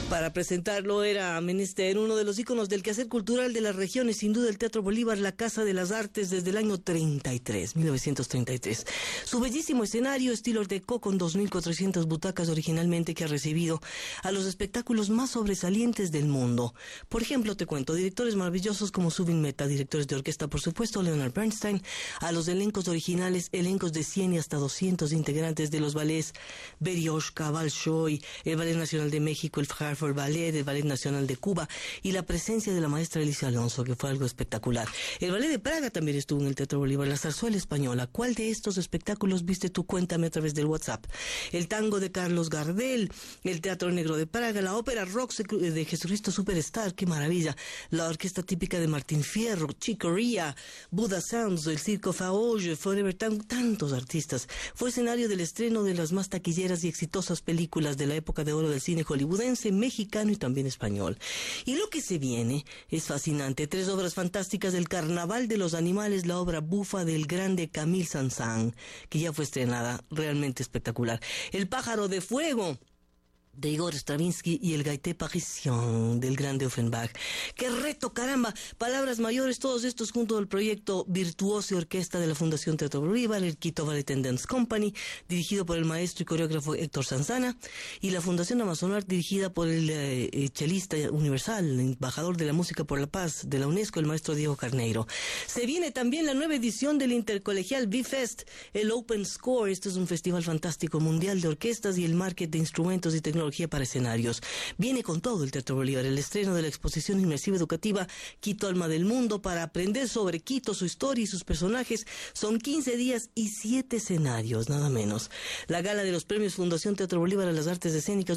Para presentarlo era menester uno de los íconos del quehacer cultural de las regiones, sin duda el Teatro Bolívar, la Casa de las Artes desde el año 1933. Su bellísimo escenario, estilo Art Deco con 2.400 butacas originalmente, que ha recibido a los espectáculos más sobresalientes del mundo. Por ejemplo, te cuento, directores maravillosos como Zubin Mehta, directores de orquesta, por supuesto, Leonard Bernstein, a los elencos originales, elencos de 100 y hasta 200 integrantes de los ballets Berioshka, Bolshoi, el Ballet Nacional de México, el Hartford Ballet, el Ballet Nacional de Cuba, y la presencia de la maestra Alicia Alonso, que fue algo espectacular. El Ballet de Praga también estuvo en el Teatro Bolívar, la zarzuela española. ¿Cuál de estos espectáculos viste tú? Cuéntame a través del WhatsApp. El tango de Carlos Gardel, el Teatro Negro de Praga, la ópera rock de Jesucristo Superstar, qué maravilla, la orquesta típica de Martín Fierro, Chicoria, Buddha Sounds, el Circo Faoge, Forever, tantos artistas. Fue escenario del estreno de las más taquilleras y exitosas películas de la época de oro del cine hollywoodense, mexicano y también español. Y lo que se viene es fascinante. 3 obras fantásticas del Carnaval de los Animales, la obra bufa del grande Camille Saint-Saëns, que ya fue estrenada, realmente espectacular. El Pájaro de Fuego, de Igor Stravinsky, y el Gaité Parisien del grande Offenbach. ¡Qué reto, caramba! Palabras mayores, todos estos junto al proyecto Virtuoso y Orquesta de la Fundación Teatro Bolívar, el Quito Ballet and Dance Company, dirigido por el maestro y coreógrafo Héctor Sanzana, y la Fundación Amazon Art, dirigida por el chelista universal, embajador de la música por la paz de la UNESCO, el maestro Diego Carneiro. Se viene también la nueva edición del Intercolegial B-Fest, el Open Score. Este es un festival fantástico mundial de orquestas y el market de instrumentos y tecnología para escenarios. Viene con todo el Teatro Bolívar, el estreno de la exposición inmersiva educativa Quito Alma del Mundo, para aprender sobre Quito, su historia y sus personajes. Son 15 días y 7 escenarios, nada menos. La gala de los premios Fundación Teatro Bolívar a las Artes Escénicas